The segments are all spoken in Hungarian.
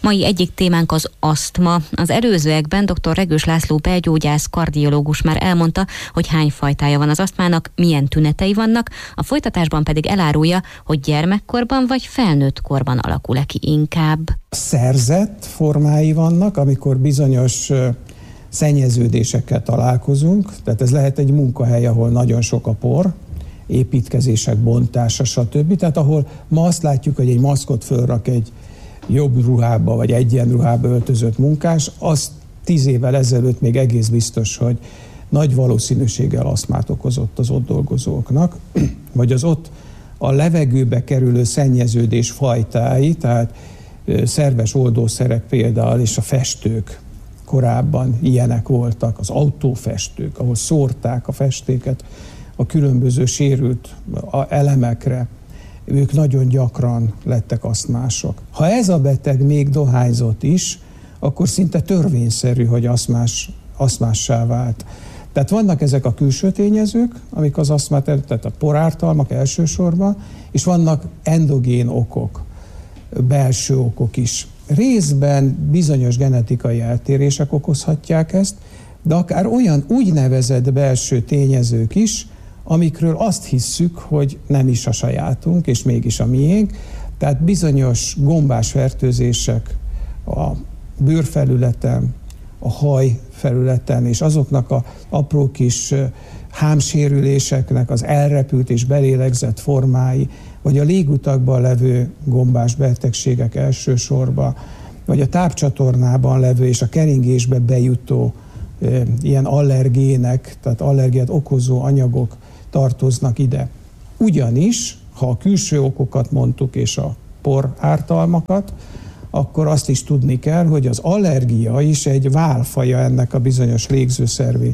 Mai egyik témánk az asztma. Az előzőekben dr. Regős László belgyógyász, kardiológus már elmondta, hogy hány fajtája van az asztmának, milyen tünetei vannak, a folytatásban pedig elárulja, hogy gyermekkorban vagy felnőtt korban alakul-e ki inkább. Szerzett formái vannak, amikor bizonyos szennyeződésekkel találkozunk, tehát ez lehet egy munkahely, ahol nagyon sok a por, építkezések bontása, stb. Tehát ahol ma azt látjuk, hogy egy maszkot fölrak egy jobb ruhába vagy egyenruhába öltözött munkás, az 10 évvel ezelőtt még egész biztos, hogy nagy valószínűséggel asztmát okozott az ott dolgozóknak, vagy az ott a levegőbe kerülő szennyeződés fajtái, tehát szerves oldószerek például, és a festők korábban ilyenek voltak, az autófestők, ahol szórták a festéket a különböző sérült elemekre, ők nagyon gyakran lettek asztmások. Ha ez a beteg még dohányzott is, akkor szinte törvényszerű, hogy asztmássá vált. Tehát vannak ezek a külső tényezők, amik az asztmát, tehát a porártalmak elsősorban, és vannak endogén okok, belső okok is. Részben bizonyos genetikai eltérések okozhatják ezt, de akár olyan úgynevezett belső tényezők is, amikről azt hisszük, hogy nem is a sajátunk, és mégis a miénk. Tehát bizonyos gombás fertőzések a bőrfelületen, a hajfelületen, és azoknak az apró kis hámsérüléseknek az elrepült és belélegzett formái, vagy a légutakban levő gombás betegségek elsősorban, vagy a tápcsatornában levő és a keringésbe bejutó ilyen allergének, tehát allergiát okozó anyagok tartoznak ide. Ugyanis, ha a külső okokat mondtuk és a porártalmakat, akkor azt is tudni kell, hogy az allergia is egy válfaja ennek a bizonyos légzőszervi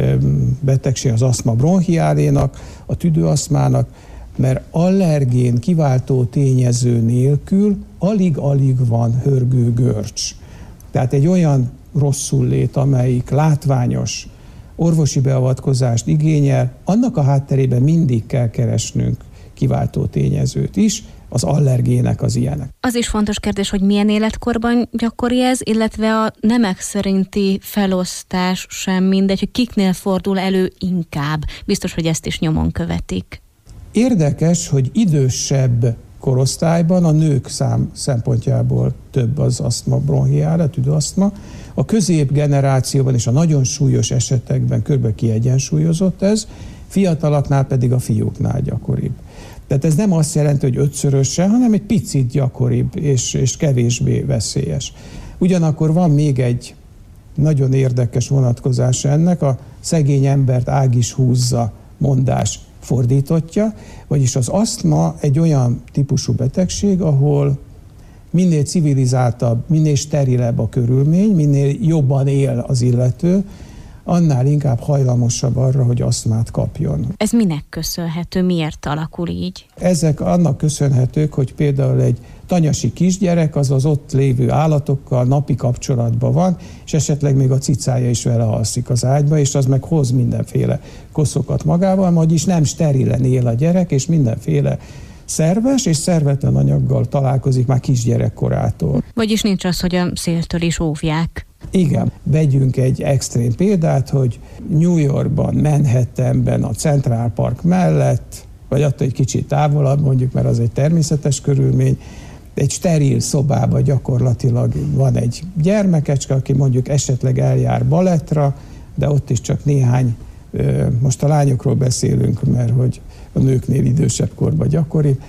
betegség, az asztma bronchiálénak, a tüdőasztmának, mert allergén kiváltó tényező nélkül alig-alig van hörgő görcs. Tehát egy olyan rosszullét, amelyik látványos orvosi beavatkozást igényel, annak a hátterében mindig kell keresnünk kiváltó tényezőt is, az allergének az ilyenek. Az is fontos kérdés, hogy milyen életkorban gyakori ez, illetve a nemek szerinti felosztás sem mindegy, hogy kiknél fordul elő inkább. Biztos, hogy ezt is nyomon követik. Érdekes, hogy idősebb korosztályban a nők szempontjából több az asztma bronchiára, tüdőasztma. A középgenerációban és a nagyon súlyos esetekben kb. Kiegyensúlyozott ez, fiataloknál pedig a fiúknál gyakoribb. Tehát ez nem azt jelenti, hogy 5-szöröse, hanem egy picit gyakoribb és kevésbé veszélyes. Ugyanakkor van még egy nagyon érdekes vonatkozás ennek, a szegény embert ág is húzza mondás fordítottja, vagyis az asztma egy olyan típusú betegség, ahol minél civilizáltabb, minél sterilebb a körülmény, minél jobban él az illető, annál inkább hajlamosabb arra, hogy asztmát kapjon. Ez minek köszönhető? Miért alakul így? Ezek annak köszönhetők, hogy például egy tanyasi kisgyerek az ott lévő állatokkal napi kapcsolatban van, és esetleg még a cicája is vele alszik az ágyba, és az meg hoz mindenféle koszokat magával, vagyis nem sterilen él a gyerek, és mindenféle szerves és szervetlen anyaggal találkozik már kisgyerekkorától. Vagyis nincs az, hogy a széltől is óvják. Igen, vegyünk egy extrém példát, hogy New Yorkban, Manhattanben, a Central Park mellett, vagy attól egy kicsit távolabb mondjuk, mert az egy természetes körülmény, egy steril szobában gyakorlatilag van egy gyermekecske, aki mondjuk esetleg eljár balettra, de ott is csak néhány, most a lányokról beszélünk, mert hogy a nőknél idősebb korban gyakori,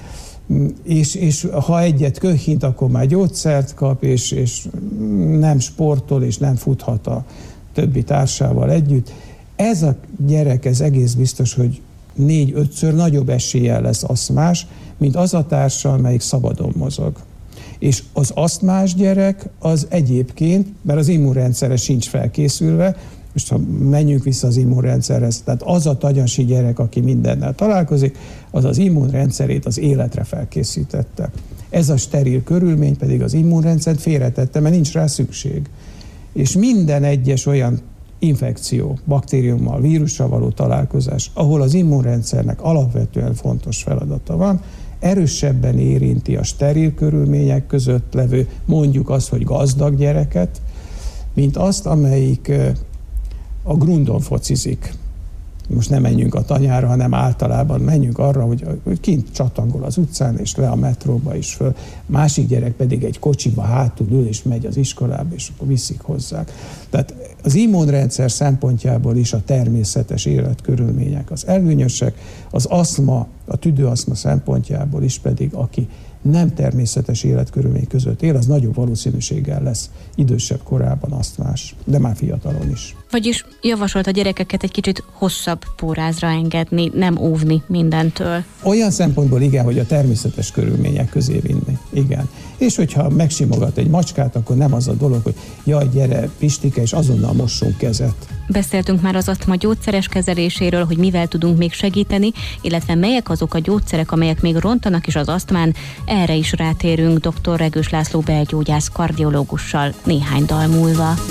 és ha egyet köhint, akkor már gyógyszert kap, és nem sportol, és nem futhat a többi társával együtt. Ez a gyerek, ez egész biztos, hogy 4-5-ször nagyobb eséllyel lesz asztmás, mint az a társa, amelyik szabadon mozog. És az asztmás gyerek az egyébként, mert az immunrendszere sincs felkészülve, most ha menjünk vissza az immunrendszerhez, tehát az a tanyasi gyerek, aki mindennel találkozik, az az immunrendszerét az életre felkészítette. Ez a steril körülmény pedig az immunrendszert félretette, mert nincs rá szükség. És minden egyes olyan infekció, baktériummal, vírussal való találkozás, ahol az immunrendszernek alapvetően fontos feladata van, erősebben érinti a steril körülmények között levő, mondjuk azt, hogy gazdag gyereket, mint azt, amelyik a grundon focizik. Most nem menjünk a tanyára, hanem általában menjünk arra, hogy kint csatangol az utcán, és le a metróba is föl. Másik gyerek pedig egy kocsiba hátul ül, és megy az iskolába, és akkor viszik hozzák. Tehát az immunrendszer szempontjából is a természetes életkörülmények az előnyösek, az aszma, a tüdőaszma szempontjából is pedig, aki nem természetes életkörülmény között él, az nagyobb valószínűséggel lesz idősebb korában asztmás, de már fiatalon is. Vagyis javasolt a gyerekeket egy kicsit hosszabb pórázra engedni, nem óvni mindentől. Olyan szempontból igen, hogy a természetes körülmények közé vinni. Igen. És hogyha megsimogat egy macskát, akkor nem az a dolog, hogy jaj, gyere, Pistike, és azonnal mossunk kezet. Beszéltünk már az asztma gyógyszeres kezeléséről, hogy mivel tudunk még segíteni, illetve melyek azok a gyógyszerek, amelyek még rontanak is az asztmán. Erre is rátérünk dr. Regős László belgyógyász kardiológussal néhány dal múlva.